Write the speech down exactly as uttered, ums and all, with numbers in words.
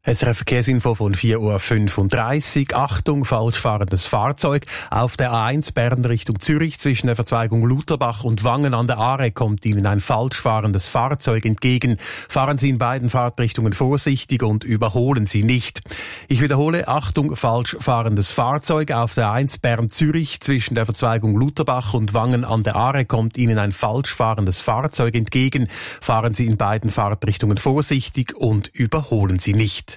S R F-Verkehrsinfo von vier Uhr fünfunddreißig. Achtung, falsch fahrendes Fahrzeug. Auf der A eins Bern Richtung Zürich zwischen der Verzweigung Lutherbach und Wangen an der Aare kommt Ihnen ein falsch fahrendes Fahrzeug entgegen. Fahren Sie in beiden Fahrtrichtungen vorsichtig und überholen Sie nicht. Ich wiederhole, Achtung, falsch fahrendes Fahrzeug. Auf der A eins Bern Zürich zwischen der Verzweigung Lutherbach und Wangen an der Aare kommt Ihnen ein falsch fahrendes Fahrzeug entgegen. Fahren Sie in beiden Fahrtrichtungen vorsichtig und überholen Sie nicht.